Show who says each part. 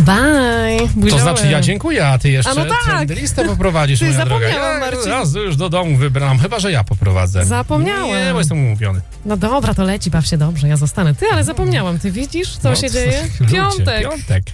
Speaker 1: Bye.
Speaker 2: To znaczy ja dziękuję, a ty jeszcze listę poprowadzisz,
Speaker 1: Ty
Speaker 2: moja droga.
Speaker 1: zapomniałam, Marcin.
Speaker 2: Ja już do domu wybrałam, chyba że ja poprowadzę.
Speaker 1: Zapomniałam.
Speaker 2: Nie, bo jestem umówiony.
Speaker 1: No dobra, to leci, baw się dobrze, ja zostanę. Ty, ale zapomniałam. Ty widzisz, co się dzieje?
Speaker 2: Ludzie,
Speaker 1: Piątek.
Speaker 2: Piątek.